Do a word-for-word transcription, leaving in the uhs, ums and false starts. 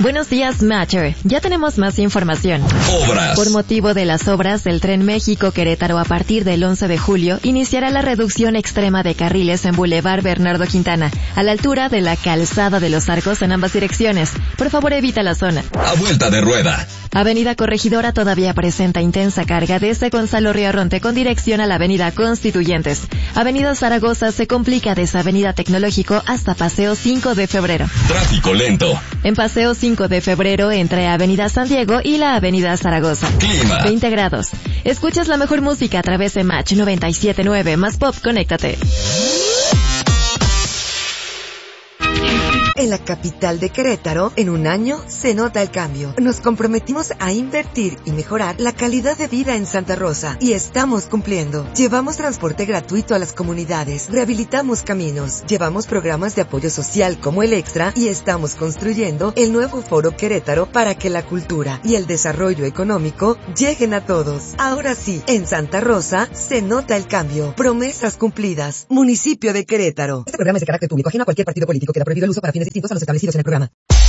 Buenos días, Matcher. Ya tenemos más información. Obras. Por motivo de las obras del Tren México-Querétaro, a partir del once de julio, iniciará la reducción extrema de carriles en Boulevard Bernardo Quintana, a la altura de la Calzada de los Arcos en ambas direcciones. Por favor, evita la zona. A vuelta de rueda. Avenida Corregidora todavía presenta intensa carga desde Gonzalo Riarronte con dirección a la Avenida Constituyentes. Avenida Zaragoza se complica desde Avenida Tecnológico hasta Paseo cinco de febrero. Tráfico lento. En Paseo cinco de febrero entre Avenida San Diego y la Avenida Zaragoza. Clima. veinte grados. Escuchas la mejor música a través de Match noventa y siete punto nueve. Más pop, conéctate. En la capital de Querétaro, en un año, se nota el cambio. Nos comprometimos a invertir y mejorar la calidad de vida en Santa Rosa. Y estamos cumpliendo. Llevamos transporte gratuito a las comunidades. Rehabilitamos caminos. Llevamos programas de apoyo social como el Extra. Y estamos construyendo el nuevo Foro Querétaro para que la cultura y el desarrollo económico lleguen a todos. Ahora sí, en Santa Rosa, se nota el cambio. Promesas cumplidas. Municipio de Querétaro. Este programa es de carácter público, ajeno a cualquier partido político. Queda prohibido el uso para fines distintos a los establecidos en el programa.